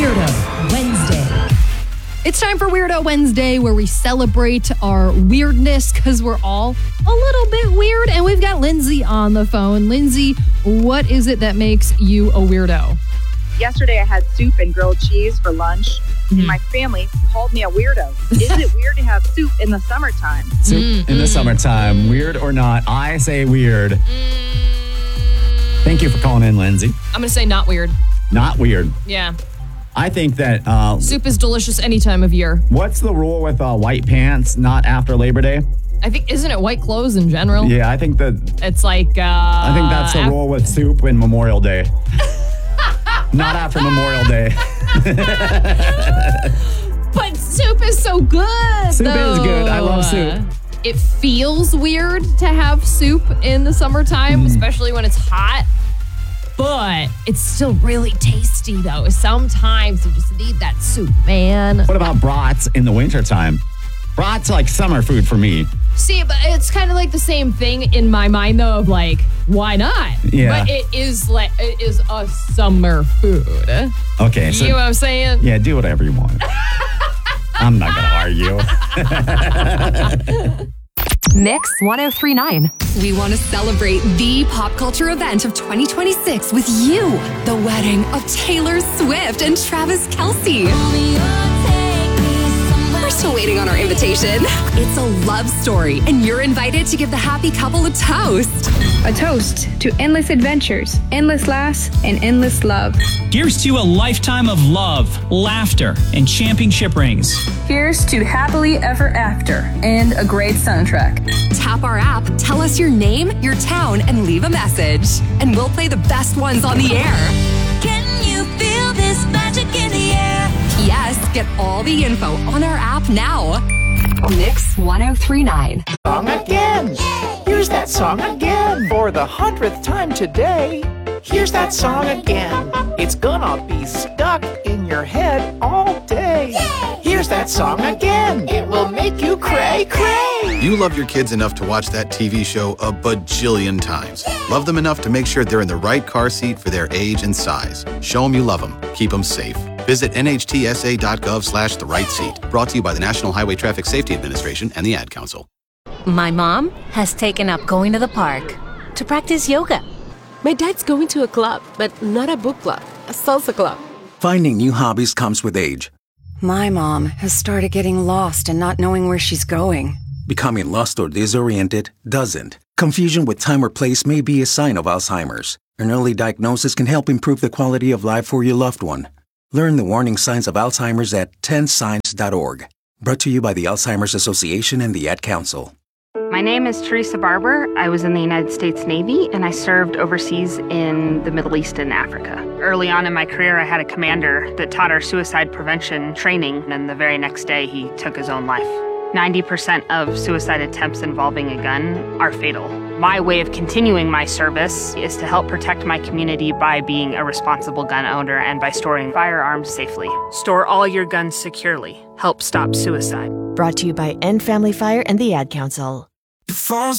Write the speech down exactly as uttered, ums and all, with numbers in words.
Weirdo Wednesday. It's time for Weirdo Wednesday, where we celebrate our weirdness because we're all a little bit weird. And we've got Lindsay on the phone. Lindsay, what is it that makes you a weirdo? Yesterday, I had soup and grilled cheese for lunch, mm-hmm. and my family called me a weirdo. Is it weird to have soup in the summertime? Soup mm-hmm. in the summertime, weird or not? I say weird. Mm. Thank you for calling in, Lindsay. I'm going to say not weird. Not weird. Yeah. I think that... Uh, soup is delicious any time of year. What's the rule with uh, white pants not after Labor Day? I think, isn't it white clothes in general? Yeah, I think that... It's like... Uh, I think that's the af- rule with soup and Memorial Day. Not after Memorial Day. But soup is so good, Soup though. is good. I love soup. It feels weird to have soup in the summertime, mm. especially when it's hot. But it's still really tasty, though. Sometimes you just need that soup, man. What about brats in the wintertime? Brats like summer food for me. See, but it's kind of like the same thing in my mind, though, of like, why not? Yeah. But it is like it is a summer food. Okay. So, you know what I'm saying? Yeah, do whatever you want. I'm not going to argue. Mix ten thirty-nine. We want to celebrate the pop culture event of twenty twenty-six with you. The wedding of Taylor Swift and Travis Kelce. We're still waiting on our invitation. It's a love story, and you're invited to give the happy couple a toast. A toast to endless adventures, endless laughs, and endless love. Here's to a lifetime of love, laughter, and championship rings. Here's to happily ever after and a great soundtrack. Tap our app, tell us your name, your town, and leave a message. And we'll play the best ones on the air. Can you feel this magic in the air? Yes, get all the info on our app now. Mix ten thirty-nine. Song again. Here's that song again. For the hundredth time today. Here's that song again. It's gonna be stuck in your head all day. Here's that song again. It will make you cray cray. You love your kids enough to watch that T V show a bajillion times. Love them enough to make sure they're in the right car seat for their age and size. Show them you love them. Keep them safe. Visit nhtsa.gov slash the right seat. Brought to you by the National Highway Traffic Safety Administration and the Ad Council. My mom has taken up going to the park to practice yoga. My dad's going to a club, but not a book club, a salsa club. Finding new hobbies comes with age. My mom has started getting lost and not knowing where she's going. Becoming lost or disoriented doesn't. Confusion with time or place may be a sign of Alzheimer's. An early diagnosis can help improve the quality of life for your loved one. Learn the warning signs of Alzheimer's at ten signs dot org. Brought to you by the Alzheimer's Association and the Ad Council. My name is Teresa Barber. I was in the United States Navy, and I served overseas in the Middle East and Africa. Early on in my career, I had a commander that taught our suicide prevention training, and the very next day, he took his own life. ninety percent of suicide attempts involving a gun are fatal. My way of continuing my service is to help protect my community by being a responsible gun owner and by storing firearms safely. Store all your guns securely. Help stop suicide. Brought to you by End Family Fire and the Ad Council.